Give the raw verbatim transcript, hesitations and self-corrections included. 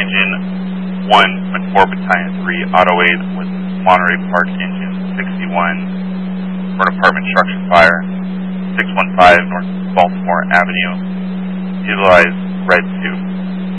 Engine one point four Battalion three Auto Aid with Monterey Park Engine sixty-one for an apartment structure fire, six one five North Baltimore Avenue. Utilize Red two.